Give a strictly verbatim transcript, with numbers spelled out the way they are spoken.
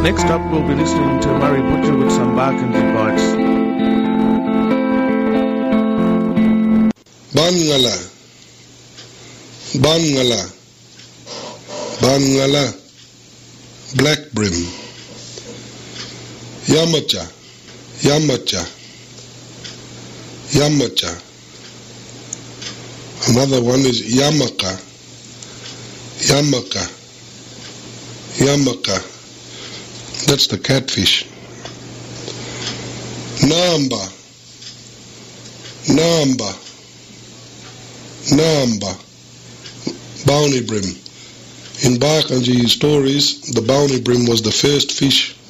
Next up, we'll be listening to Murray Butcher with some Barkindji bites. Bangala, Bangala, Bangala, black brim. Yamacha, Yamacha, Yamacha. Another one is Yamaka, Yamaka, Yamaka. That's the catfish. Namba, Namba, Namba, bounty brim. In Barkindji stories, the bounty brim was the first fish